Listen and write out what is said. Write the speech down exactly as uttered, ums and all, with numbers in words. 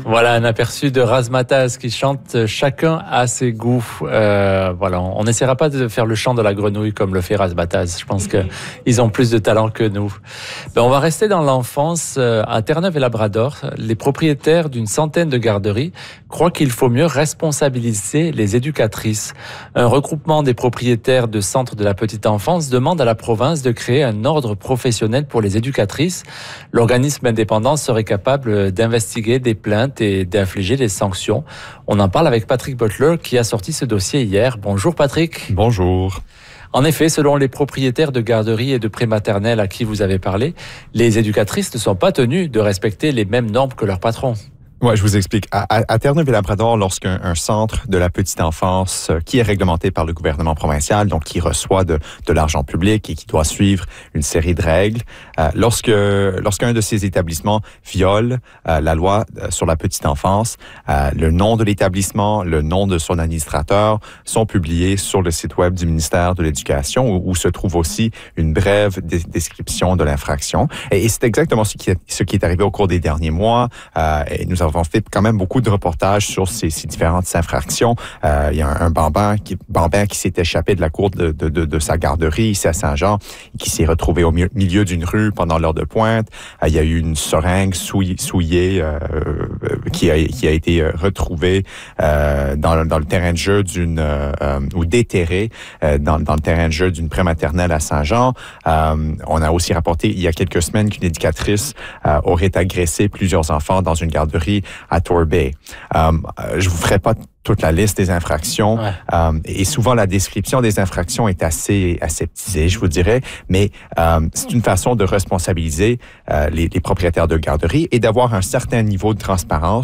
Voilà un aperçu de Razmataz qui chante Chacun a ses goûts. Euh, voilà, on n'essaiera pas de faire le chant de la grenouille comme le fait Razmataz. Je pense qu'ils ont plus de talent que nous. Ben, on va rester dans l'enfance. À Terre-Neuve-et-Labrador, les propriétaires d'une centaine de garderies croient qu'il faut mieux responsabiliser les éducatrices. Un regroupement des propriétaires de centres de la petite enfance demande à la province de créer un ordre professionnel pour les éducatrices. L'organisme indépendant serait capable d'investiguer des plaintes et d'infliger des sanctions. On en parle avec Patrick Butler qui a sorti ce dossier hier. Bonjour Patrick. Bonjour. En effet, selon les propriétaires de garderies et de prématernelles à qui vous avez parlé, les éducatrices ne sont pas tenues de respecter les mêmes normes que leurs patrons. Ouais, je vous explique. À, à, à Terre-Neuve-et-Labrador, lorsqu'un un centre de la petite enfance euh, qui est réglementé par le gouvernement provincial, donc qui reçoit de, de l'argent public et qui doit suivre une série de règles, euh, lorsque lorsqu'un de ces établissements viole euh, la loi sur la petite enfance, euh, le nom de l'établissement, le nom de son administrateur sont publiés sur le site web du ministère de l'Éducation, où, où se trouve aussi une brève dé- description de l'infraction. Et, et c'est exactement ce qui est, ce qui est arrivé au cours des derniers mois. Euh, et nous avons avons fait quand même beaucoup de reportages sur ces, ces différentes infractions. Euh, il y a un, un bambin qui, bambin qui s'est échappé de la cour de, de, de, de sa garderie ici à Saint-Jean, qui s'est retrouvé au milieu d'une rue pendant l'heure de pointe. Euh, il y a eu une seringue souillée, souillée euh, qui, a, qui a été retrouvée euh, dans, dans le terrain de jeu d'une euh, ou déterrée euh, dans, dans le terrain de jeu d'une prématernelle à Saint-Jean. Euh, on a aussi rapporté il y a quelques semaines qu'une éducatrice euh, aurait agressé plusieurs enfants dans une garderie à Torbay. Euh, je vous ferai pas toute la liste des infractions. Ouais. Euh, et souvent, la description des infractions est assez aseptisée, je vous dirais, mais euh, c'est une façon de responsabiliser euh, les, les propriétaires de garderies et d'avoir un certain niveau de transparence